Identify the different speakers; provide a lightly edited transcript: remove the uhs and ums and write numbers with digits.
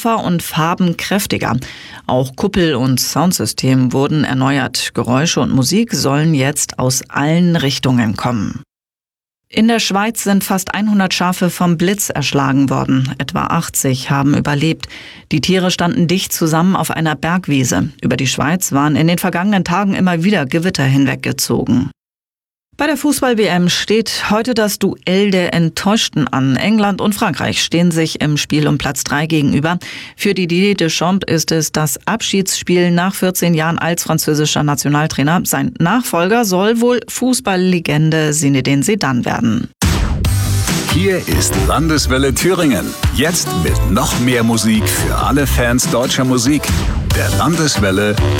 Speaker 1: schärfer und farbenkräftiger. Auch Kuppel und Soundsystem wurden erneuert. Geräusche und Musik sollen jetzt aus allen Richtungen kommen. In der Schweiz sind fast 100 Schafe vom Blitz erschlagen worden. Etwa 80 haben überlebt. Die Tiere standen dicht zusammen auf einer Bergwiese. Über die Schweiz waren in den vergangenen Tagen immer wieder Gewitter hinweggezogen. Bei der Fußball-WM steht heute das Duell der Enttäuschten an. England und Frankreich stehen sich im Spiel um Platz 3 gegenüber. Für Didier Deschamps ist es das Abschiedsspiel nach 14 Jahren als französischer Nationaltrainer. Sein Nachfolger soll wohl Fußballlegende Zinedine Zidane werden.
Speaker 2: Hier ist Landeswelle Thüringen. Jetzt mit noch mehr Musik für alle Fans deutscher Musik. Der Landeswelle